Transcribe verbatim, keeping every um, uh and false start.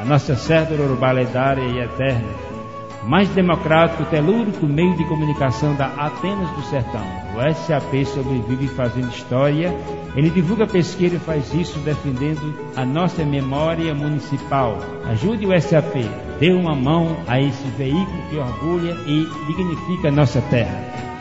a nossa cédula urbanedária e eterna, mais democrático, telúrico meio de comunicação da Atenas do Sertão. O S A P sobrevive fazendo história. Ele divulga pesquisa e faz isso defendendo a nossa memória municipal. Ajude o S A P, dê uma mão a esse veículo que orgulha e dignifica a nossa terra.